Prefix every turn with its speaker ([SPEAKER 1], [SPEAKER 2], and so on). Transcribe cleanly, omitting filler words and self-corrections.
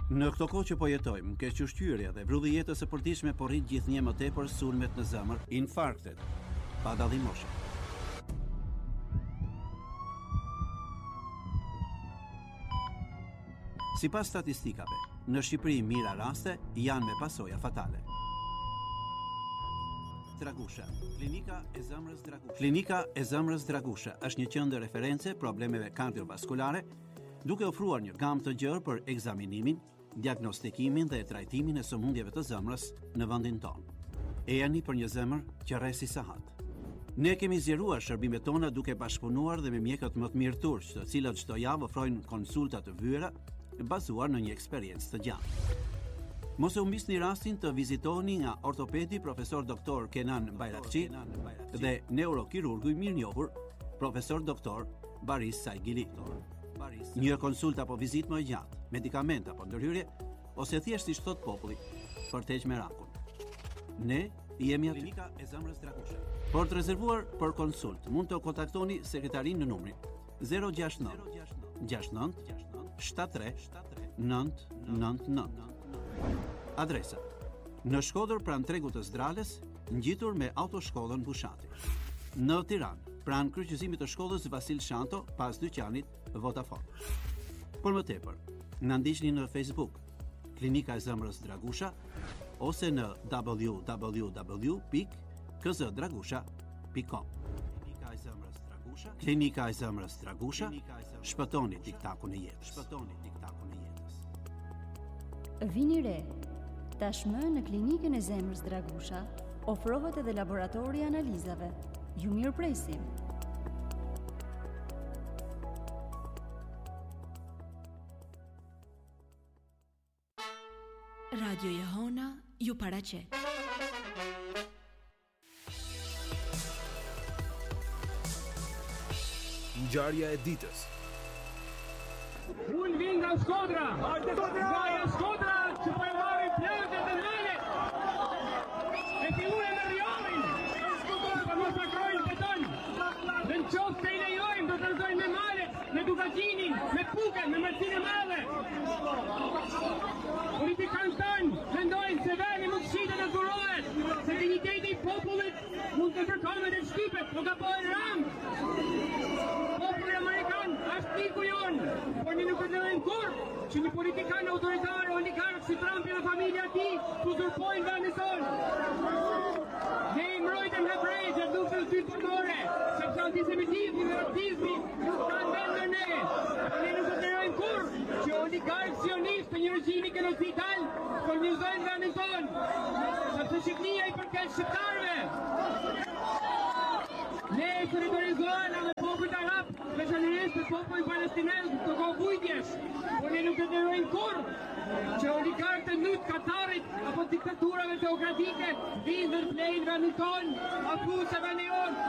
[SPEAKER 1] Në këto kohë që po jetojmë, kequshqyrja dhe vrulli i jetës së përditshme po rrit gjithnjë më tepër sulmet në zemër, infarktet, pa dallim moshe. Sipas statistikave, në Shqipëri mira raste janë me pasoja fatale. Dragusha, Klinika e Zemrës Dragusha. Klinika e Zemrës Dragusha është një qendër referencë problemeve kardiovaskulare, duke ofruar një gamë të gjerë për ekzaminimin, diagnostikimin dhe trajtimin e sëmundjeve të zemrës në vendin tonë. Ejani për një zemër që rresi sahat. Ne kemi zgjeruar shërbimet tona duke bashkëpunuar dhe me mjekët më të mirë turq, të cilët çdo javë ofrojnë konsulta të vëra bazuar në një eksperiencë të gjatë. Mos e humbisni rastin të vizitoni nga ortopedi profesor doktor Kenan Bayrakçi dhe neurokirurgu i mirënjohur profesor doktor Baris Saigili. Një konsult apo vizitë më e gjatë, medikament apo ndërhyrje, ose thjesht siç thot populli, për të heqë merakun. Ne jemi aty. Klinika e Zemrës Dragusha. Për të rezervuar për konsult, mund të kontaktoni sekretarin në numrin 069 69 73 999. Adresa: në Shkodër pranë tregut të Zdrales, ngjitur me autoshkollën Bushati. Në Tiranë, pranë kryqëzimit të shkollës Vasil Shanto, pas dyqanit Vodafone. Për më tepër, na ndiqni në Facebook, Klinika e Zemrës Dragusha, ose në www.kzdragusha.com. Klinika e Zemrës Dragusha, Klinika e Zemrës Dragusha, shpëtoni tiktakun e jetës. Shpëtoni tiktakun e jetës.
[SPEAKER 2] Vini re. Tashmë në Klinikën e Zemrës Dragusha ofrohet edhe laboratori i analizave. Ju mirëpresim.
[SPEAKER 3] Radio Jehona ju paraqet.
[SPEAKER 4] Ngjarja e ditës.
[SPEAKER 5] Unë vin nga Shkodra. Nga Shkodra që po e marrin plagët e velet. E figurën e rjohin. Shkodra mos akrojnë beton. Dhe në qoftë se i lejojmë do të rëzojmë me malet, me dukaqinin, me puken, me mërcinë e madhe. Politikanë tanë mendojnë se veni mund shite në kurohet, se digniteti i popullit mund të përkohet e shtypet, nuk ka pojnë ramë. Populli Amerikan është miku jonë, por një nuk e lëvën kur që një politikan autoritar oligark si Trumpi dhe familja ti uzurpojnë vendin tonë. Ne i mbrojtëm hebrejt që duke të tyre përmore, sepse antisemitizmi dhe rasizmi kanë vend në ne. Ne nuk e lëvën kur që oligark sionist të një regjimi genocidal kolonizojnë vendin tonë, sepse Shqipëria i përket shqiptarëve. Ne e solidarizohen me popullin arab, veçanërisht me popullin palestinez të kohë, por ne nuk e lërojnë kur që oligarkët në Katarit apo diktaturave teokratike vinë dhe plejnë vendin tonë, apuseve në jonë.